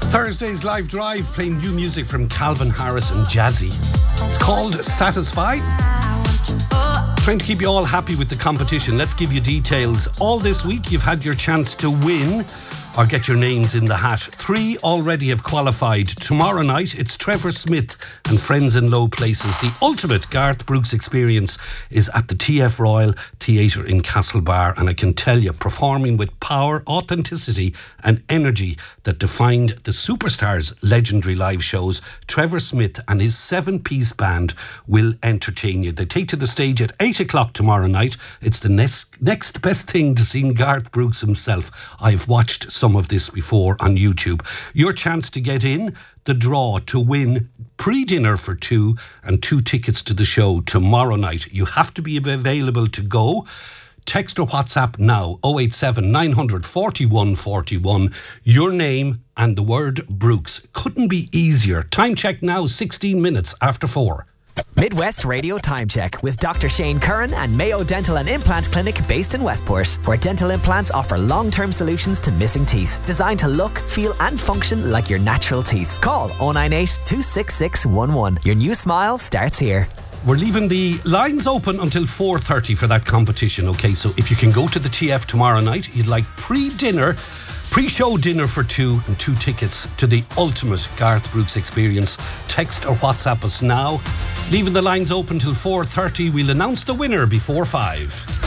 Thursday's live drive playing new music from Calvin Harris and Jazzy. It's called Satisfied. Trying to keep you all happy with the competition. Let's give you details. All this week you've had your chance to win or get your names in the hat. 3 already have qualified. Tomorrow night it's Trevor Smith and Friends in Low Places. The ultimate Garth Brooks experience is at the TF Royal Theatre in Castlebar, and I can tell you, performing with power, authenticity and energy that defined the superstar's legendary live shows, Trevor Smith and his 7-piece band will entertain you. They take to the stage at 8 o'clock tomorrow night. It's the next best thing to seeing Garth Brooks himself. I've watched some of this before on YouTube. Your chance to get in the draw to win pre-dinner for 2 and 2 tickets to the show tomorrow night. You have to be available to go. Text or WhatsApp now 087 900 41 41. Your name and the word Brooks. Couldn't be easier. Time check now, 16 minutes after 4. Midwest Radio Time Check with Dr. Shane Curran and Mayo Dental and Implant Clinic based in Westport, where dental implants offer long-term solutions to missing teeth, designed to look, feel and function like your natural teeth. Call 098 266 11. Your new smile starts here. We're leaving the lines open until 4:30 for that competition, okay? So if you can go to the TF tomorrow night, you'd like pre-show dinner for 2 and 2 tickets to the ultimate Garth Brooks experience. Text or WhatsApp us now. Leaving the lines open till 4:30. We'll announce the winner before 5.